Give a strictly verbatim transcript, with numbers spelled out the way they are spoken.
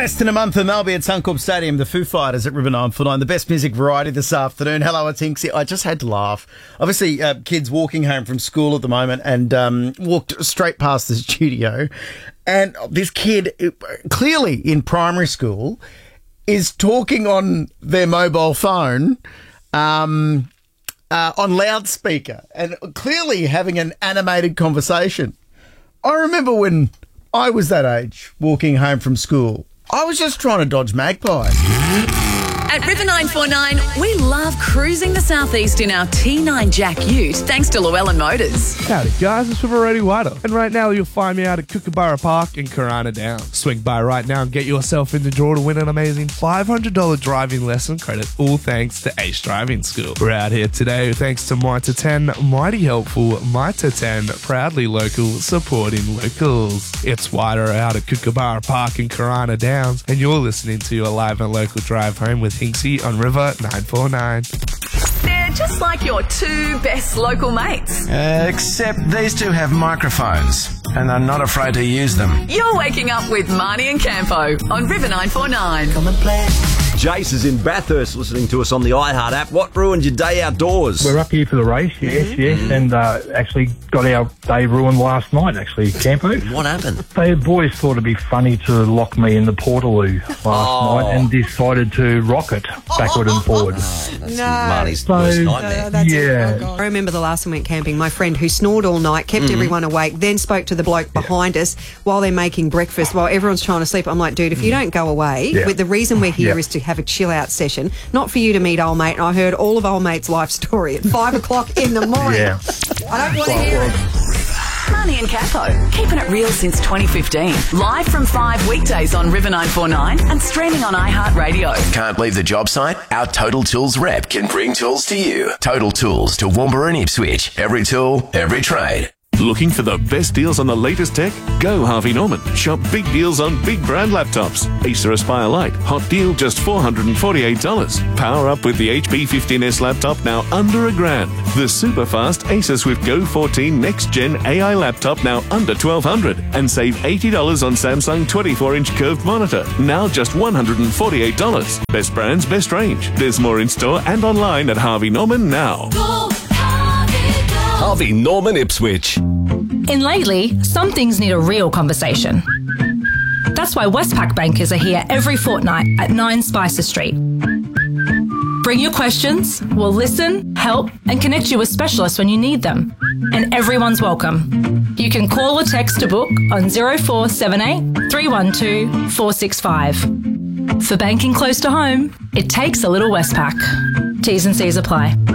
Less than a month and they'll be at Suncorp Stadium, the Foo Fighters at River nine four nine. The best music variety this afternoon. Hello, it's Hinksy. I just had to laugh. Obviously, uh, kids walking home from school at the moment and um, walked straight past the studio. And this kid, clearly in primary school, is talking on their mobile phone um, uh, on loudspeaker and clearly having an animated conversation. I remember when I was that age, walking home from school, I was just trying to dodge magpies. At River nine four nine, we love cruising the southeast in our T nine Jack Ute, thanks to Llewellyn Motors. Howdy guys, it's River Reddy Whiter, and right now you'll find me out at Kookaburra Park in Corona Downs. Swing by right now and get yourself in the draw to win an amazing five hundred dollars driving lesson credit, all thanks to Ace Driving School. We're out here today thanks to Mitre ten, mighty helpful, Mitre ten, proudly local, supporting locals. It's Whiter out at Kookaburra Park in Corona Downs, and you're listening to your live and local drive home with Hinksy on River nine four nine. They're just like your two best local mates. Uh, except these two have microphones, and I'm not afraid to use them. You're waking up with Marnie and Campo on River nine four nine. Come and play. Jace is in Bathurst listening to us on the iHeart app. What ruined your day outdoors? We're up here for the race, yes, mm-hmm. yes, and uh, actually got our day ruined last night, actually, Campo. What happened? The boys thought it'd be funny to lock me in the Portaloo last oh. night and decided to rock it backward and forward. Oh, that's No. Marty's So, worst nightmare. Uh, that's Yeah. it. Oh, God. I remember the last time we went camping, my friend who snored all night, kept everyone awake, then spoke to the bloke behind us while they're making breakfast, while everyone's trying to sleep. I'm like, dude, if you don't go away, Yeah. with the reason we're here Yeah. is to have a chill-out session, not for you to meet old mate. And I heard all of old mate's life story at five o'clock in the morning. Yeah. I don't want to hear it. Marnie and Campo, keeping it real since twenty fifteen. Live from five weekdays on River nine four nine and streaming on iHeartRadio. Can't leave the job site? Our Total Tools rep can bring tools to you. Total Tools to Woombera and Ipswich. Every tool, every trade. Looking for the best deals on the latest tech? Go Harvey Norman. Shop big deals on big brand laptops. Acer Aspire Lite, hot deal just four hundred forty-eight dollars. Power up with the H P fifteen S laptop now under a grand. The super fast Acer Swift Go fourteen Next Gen A I laptop now under twelve hundred dollars. And save eighty dollars on Samsung twenty-four inch curved monitor, now just one hundred forty-eight dollars. Best brands, best range. There's more in store and online at Harvey Norman now. Go, Harvey, go. Harvey Norman Ipswich. In lately, some things need a real conversation. That's why Westpac bankers are here every fortnight at nine Spicer Street. Bring your questions, we'll listen, help and connect you with specialists when you need them. And everyone's welcome. You can call or text to book on zero four seven eight, three one two, four six five. For banking close to home, it takes a little Westpac. T's and C's apply.